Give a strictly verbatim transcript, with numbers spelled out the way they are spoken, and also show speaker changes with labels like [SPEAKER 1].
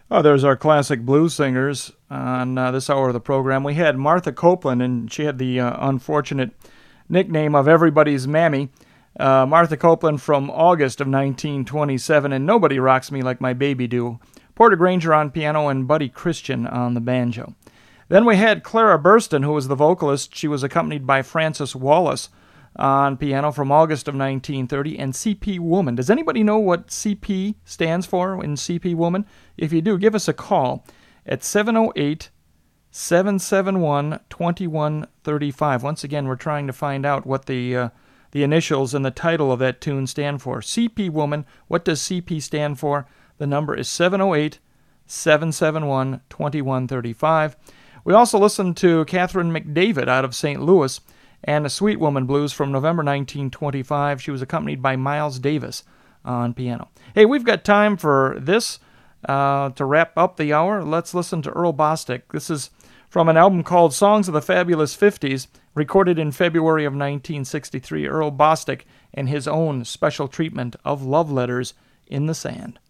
[SPEAKER 1] Oh, there's our classic blues singers on uh, this hour of the program. We had Martha Copeland, and she had the uh, unfortunate nickname of Everybody's Mammy. Uh, Martha Copeland from August of nineteen twenty-seven, and Nobody Rocks Me Like My Baby Do. Porter Granger on piano and Buddy Christian on the banjo. Then we had Clara Burston, who was the vocalist. She was accompanied by Frances Wallace on piano from August of nineteen thirty, and C P Woman. Does anybody know what C P stands for in C P Woman? If you do, give us a call at seven oh eight, seven seven one, two one three five. Once again, we're trying to find out what the uh, the initials and the title of that tune stand for. C P Woman, what does C P stand for? The number is seven oh eight, seven seven one, two one three five. We also listened to Catherine McDavid out of Saint Louis and a Sweet Woman Blues from November nineteen twenty-five. She was accompanied by Miles Davis on piano. Hey, we've got time for this uh, to wrap up the hour. Let's listen to Earl Bostic. This is from an album called Songs of the Fabulous fifties, recorded in February of nineteen sixty-three. Earl Bostic and his own special treatment of Love Letters in the Sand.